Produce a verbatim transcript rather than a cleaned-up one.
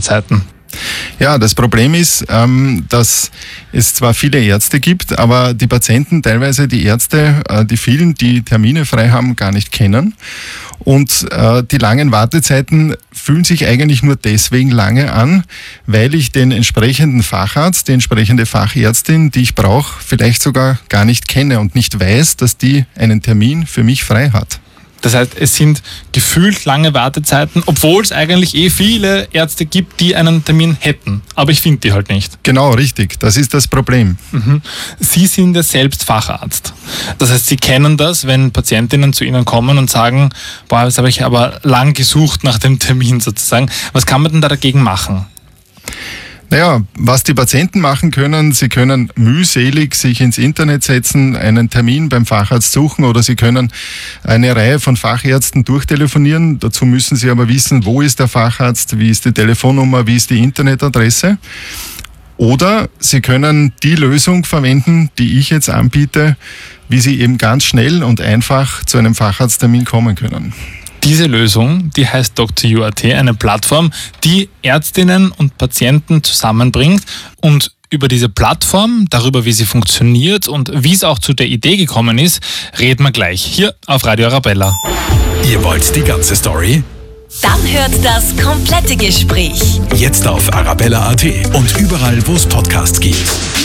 Wartezeiten? Ja, das Problem ist, ähm, dass es zwar viele Ärzte gibt, aber die Patienten teilweise die Ärzte, äh, die vielen, die Termine frei haben, gar nicht kennen. Und äh, die langen Wartezeiten fühlen sich eigentlich nur deswegen lange an, weil ich den entsprechenden Facharzt, die entsprechende Fachärztin, die ich brauche, vielleicht sogar gar nicht kenne und nicht weiß, dass die einen Termin für mich frei hat. Das heißt, es sind gefühlt lange Wartezeiten, obwohl es eigentlich eh viele Ärzte gibt, die einen Termin hätten. Aber ich finde die halt nicht. Genau, richtig. Das ist das Problem. Mhm. Sie sind ja selbst Facharzt. Das heißt, Sie kennen das, wenn Patientinnen zu Ihnen kommen und sagen, boah, jetzt habe ich aber lang gesucht nach dem Termin sozusagen. Was kann man denn da dagegen machen? Naja, was die Patienten machen können, sie können mühselig sich ins Internet setzen, einen Termin beim Facharzt suchen oder sie können eine Reihe von Fachärzten durchtelefonieren. Dazu müssen sie aber wissen, wo ist der Facharzt, wie ist die Telefonnummer, wie ist die Internetadresse. Oder sie können die Lösung verwenden, die ich jetzt anbiete, wie sie eben ganz schnell und einfach zu einem Facharzttermin kommen können. Diese Lösung, die heißt Doktor You Punkt at, eine Plattform, die Ärztinnen und Patienten zusammenbringt. Und über diese Plattform, darüber, wie sie funktioniert und wie es auch zu der Idee gekommen ist, reden wir gleich hier auf Radio Arabella. Ihr wollt die ganze Story? Dann hört das komplette Gespräch. Jetzt auf arabella punkt at und überall, wo es Podcasts gibt.